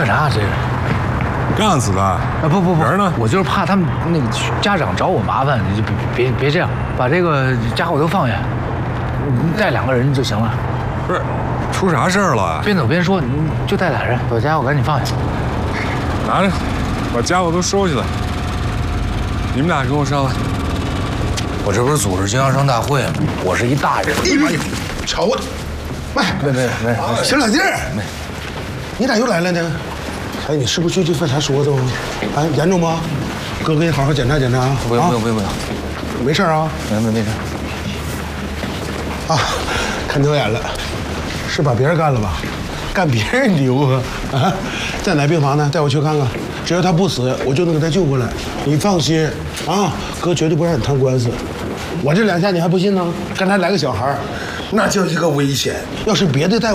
干啥？这是干死的啊！ 不， 人呢？ 我就是怕他们那个家长找我麻烦，你就别这样，把这个家伙都放下，你带2个人就行了。 不是，出啥事儿了？ 边走边说，你就带俩人，把家伙赶紧放下。 拿着，把家伙都收起来。你们俩跟我上来。 我这不是组织经销商大会吗？我是一大人。 哎呦，瞧我，喂， 没， 小两弟儿，你咋又来了呢？哎，你是不是最近犯啥说的吗？哎，严重吗？哥给你好好检查检查啊。 不用， 没事啊？ 没事。 啊，看走眼了，是把别人干了吧？干别人牛啊！啊，在哪病房呢？带我去看看。只要他不死，我就能给他救过来。你放心啊，哥绝对不让你摊官司。我这2下你还不信呢？刚才来个小孩，那叫一个危险。要是别的带